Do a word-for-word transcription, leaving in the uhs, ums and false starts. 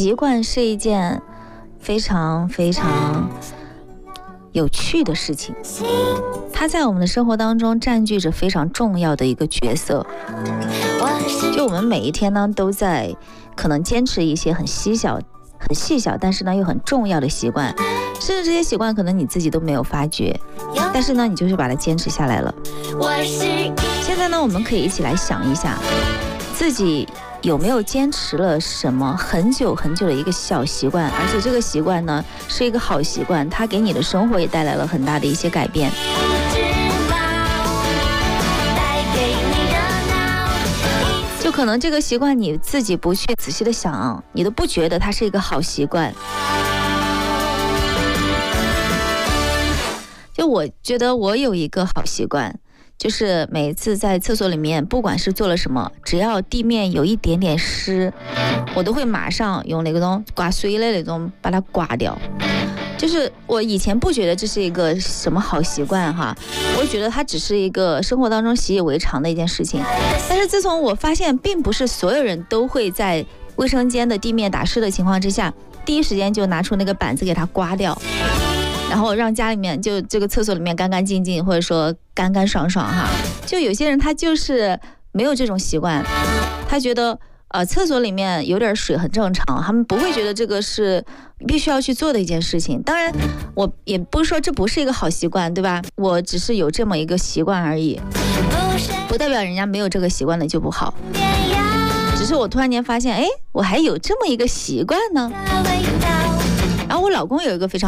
习惯是一件非常非常有趣的事情，它在我们的生活当中占据着非常重要的一个角色。就我们每一天呢，都在可能坚持一些很细小、很细小，但是呢又很重要的习惯，甚至这些习惯可能你自己都没有发觉，但是呢，你就是把它坚持下来了。现在呢，我们可以一起来想一下，自己有没有坚持了什么很久很久的一个小习惯，而且这个习惯呢是一个好习惯，它给你的生活也带来了很大的一些改变。就可能这个习惯你自己不去仔细的想，你都不觉得它是一个好习惯。就我觉得我有一个好习惯，就是每一次在厕所里面，不管是做了什么，只要地面有一点点湿，我都会马上用那种刮水的那种把它刮掉。就是我以前不觉得这是一个什么好习惯哈，我觉得它只是一个生活当中习以为常的一件事情。但是自从我发现并不是所有人都会在卫生间的地面打湿的情况之下，第一时间就拿出那个板子给它刮掉，然后让家里面就这个厕所里面干干净净，或者说干干爽爽哈。就有些人他就是没有这种习惯，他觉得呃厕所里面有点水很正常，他们不会觉得这个是必须要去做的一件事情。当然我也不是说这不是一个好习惯，对吧？我只是有这么一个习惯而已，不代表人家没有这个习惯的就不好。只是我突然间发现，哎，我还有这么一个习惯呢。然后我老公有一个非常